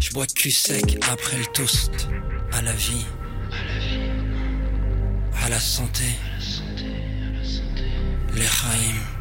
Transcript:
Je bois cul sec après le toast. À la vie, à la santé, les Chaim.